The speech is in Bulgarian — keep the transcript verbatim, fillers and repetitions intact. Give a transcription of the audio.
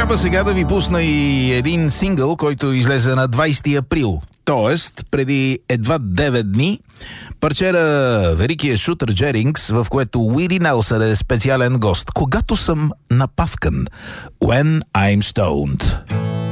Трябва сега да ви пусна и един сингъл, който излезе на двайсети април. Тоест, преди едва девет дни, парчера великия шутър Джерингс, в което Уили Нелсън е специален гост. Когато съм напавкан. When I'm stoned.